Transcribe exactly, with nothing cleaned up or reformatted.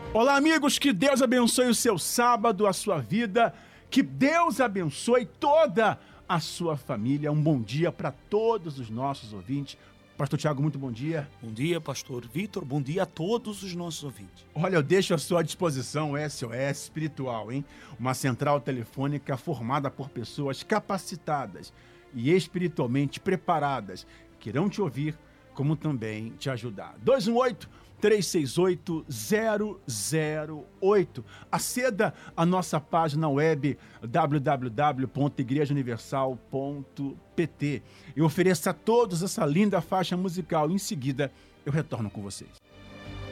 Olá, amigos, que Deus abençoe o seu sábado, a sua vida, que Deus abençoe toda a sua família. Um bom dia para todos os nossos ouvintes. Pastor Tiago, muito bom dia. Bom dia, pastor Vitor, bom dia a todos os nossos ouvintes. Olha, eu deixo à sua disposição o S O S Espiritual, hein? Uma central telefônica formada por pessoas capacitadas e espiritualmente preparadas, que irão te ouvir, como também te ajudar. dois um oito, três seis oito, zero zero oito. Aceda a nossa página web w w w ponto igreja universal ponto p t e ofereça a todos essa linda faixa musical. Em seguida, eu retorno com vocês.